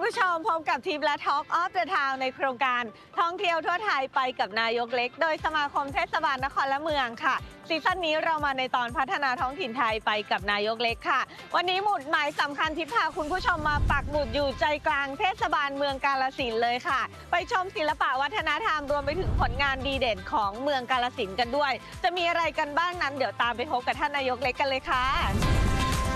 ผู้ชมพบกับทีมและ Talk of the Town ในโครงการท่องเที่ยวทั่วไทยไปกับนายกเล็กโดยสมาคมเทศบาลนครและเมืองค่ะซีซั่นนี้เรามาในตอนพัฒนาท้องถิ่นไทยไปกับนายกเล็กค่ะวันนี้หมุดหมายสำคัญที่พาคุณผู้ชมมาปักหมุดอยู่ใจกลางเทศบาลเมืองกาฬสินธุ์เลยค่ะไปชมศิลปะวัฒนธรรมรวมไปถึงผลงานดีเด่นของเมืองกาฬสินธุ์กันด้วยจะมีอะไรกันบ้างนั้นเดี๋ยวตามไปพบกับท่านนายกเล็กกันเลยค่ะ